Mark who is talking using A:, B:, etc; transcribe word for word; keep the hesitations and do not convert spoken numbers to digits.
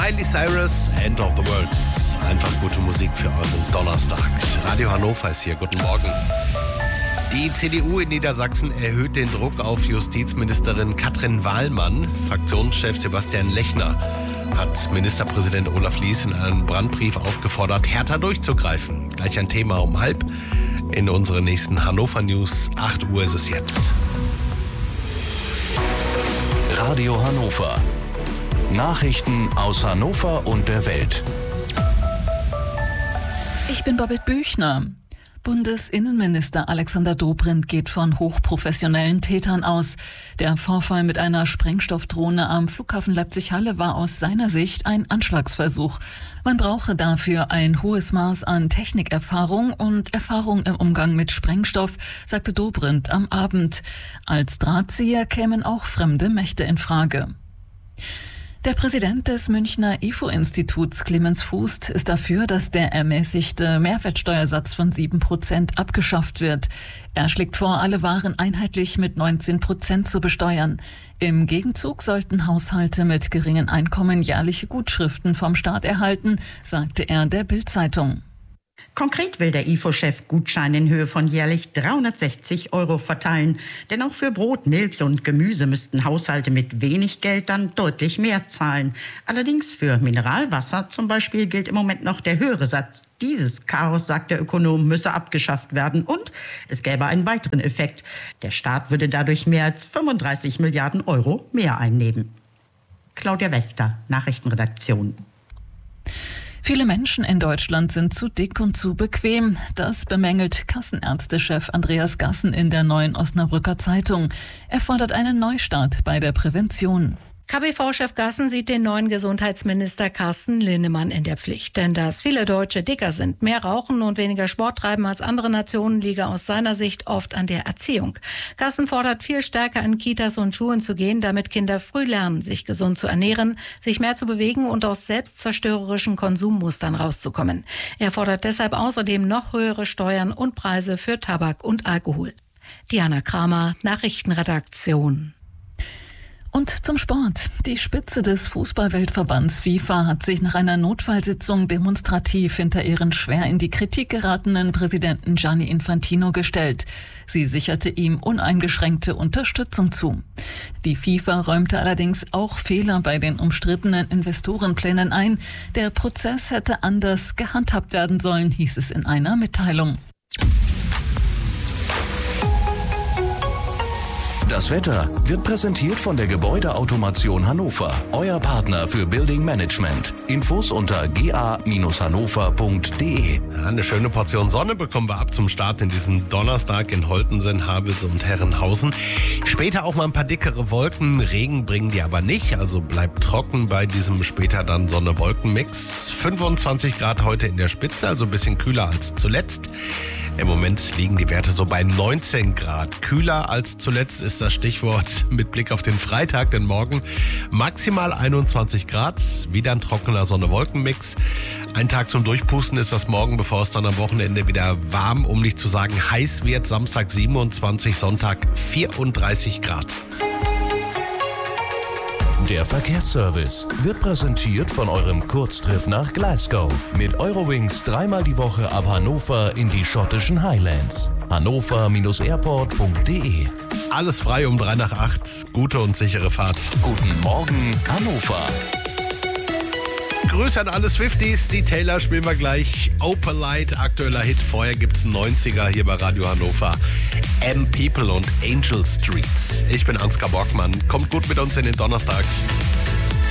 A: Miley Cyrus, End of the World. Einfach gute Musik für euren Donnerstag. Radio Hannover ist hier. Guten Morgen. Die C D U in Niedersachsen erhöht den Druck auf Justizministerin Katrin Wahlmann. Fraktionschef Sebastian Lechner hat Ministerpräsident Olaf Lies in einem Brandbrief aufgefordert, härter durchzugreifen. Gleich ein Thema um halb in unseren nächsten Hannover News. acht Uhr ist es jetzt.
B: Radio Hannover. Nachrichten aus Hannover und der Welt.
C: Ich bin Babette Büchner. Bundesinnenminister Alexander Dobrindt geht von hochprofessionellen Tätern aus. Der Vorfall mit einer Sprengstoffdrohne am Flughafen Leipzig-Halle war aus seiner Sicht ein Anschlagsversuch. Man brauche dafür ein hohes Maß an Technikerfahrung und Erfahrung im Umgang mit Sprengstoff, sagte Dobrindt am Abend. Als Drahtzieher kämen auch fremde Mächte in Frage. Der Präsident des Münchner I F O-Instituts, Clemens Fußt, ist dafür, dass der ermäßigte Mehrwertsteuersatz von sieben Prozent abgeschafft wird. Er schlägt vor, alle Waren einheitlich mit neunzehn Prozent zu besteuern. Im Gegenzug sollten Haushalte mit geringen Einkommen jährliche Gutschriften vom Staat erhalten, sagte er der Bild-Zeitung.
D: Konkret will der I F O-Chef Gutscheine in Höhe von jährlich dreihundertsechzig Euro verteilen. Denn auch für Brot, Milch und Gemüse müssten Haushalte mit wenig Geld dann deutlich mehr zahlen. Allerdings für Mineralwasser zum Beispiel gilt im Moment noch der höhere Satz. Dieses Chaos, sagt der Ökonom, müsse abgeschafft werden. Und es gäbe einen weiteren Effekt. Der Staat würde dadurch mehr als fünfunddreißig Milliarden Euro mehr einnehmen. Claudia Wächter, Nachrichtenredaktion.
C: Viele Menschen in Deutschland sind zu dick und zu bequem. Das bemängelt Kassenärztechef Andreas Gassen in der Neuen Osnabrücker Zeitung. Er fordert einen Neustart bei der Prävention.
E: K B V-Chef Gassen sieht den neuen Gesundheitsminister Carsten Linnemann in der Pflicht. Denn dass viele Deutsche dicker sind, mehr rauchen und weniger Sport treiben als andere Nationen, liege aus seiner Sicht oft an der Erziehung. Gassen fordert, viel stärker in Kitas und Schulen zu gehen, damit Kinder früh lernen, sich gesund zu ernähren, sich mehr zu bewegen und aus selbstzerstörerischen Konsummustern rauszukommen. Er fordert deshalb außerdem noch höhere Steuern und Preise für Tabak und Alkohol. Diana Kramer, Nachrichtenredaktion.
C: Und zum Sport. Die Spitze des Fußballweltverbands FIFA hat sich nach einer Notfallsitzung demonstrativ hinter ihren schwer in die Kritik geratenen Präsidenten Gianni Infantino gestellt. Sie sicherte ihm uneingeschränkte Unterstützung zu. Die FIFA räumte allerdings auch Fehler bei den umstrittenen Investorenplänen ein. Der Prozess hätte anders gehandhabt werden sollen, hieß es in einer Mitteilung.
B: Das Wetter wird präsentiert von der Gebäudeautomation Hannover, euer Partner für Building Management. Infos unter g a Bindestrich hannover punkt d e.
A: Ja, eine schöne Portion Sonne bekommen wir ab zum Start in diesen Donnerstag in Holtensen, Havelse und Herrenhausen. Später auch mal ein paar dickere Wolken. Regen bringen die aber nicht, also bleibt trocken bei diesem später dann Sonne-Wolken-Mix. fünfundzwanzig Grad heute in der Spitze, also ein bisschen kühler als zuletzt. Im Moment liegen die Werte so bei neunzehn Grad. Kühler als zuletzt ist das Stichwort mit Blick auf den Freitag, denn morgen maximal einundzwanzig Grad, wieder ein trockener Sonne-Wolken-Mix. Ein Tag zum Durchpusten ist das morgen, bevor es dann am Wochenende wieder warm, um nicht zu sagen heiß wird. Samstag siebenundzwanzig, Sonntag vierunddreißig Grad.
B: Der Verkehrsservice wird präsentiert von eurem Kurztrip nach Glasgow. Mit Eurowings dreimal die Woche ab Hannover in die schottischen Highlands. hannover Bindestrich airport punkt d e.
A: Alles frei um drei nach acht. Gute und sichere Fahrt.
B: Guten Morgen, Hannover.
A: Grüße an alle Swifties. Die Taylor spielen wir gleich. Opalite, aktueller Hit. Vorher gibt's einen neunziger hier bei Radio Hannover. M-People und Angel Streets. Ich bin Ansgar Borgmann. Kommt gut mit uns in den Donnerstag.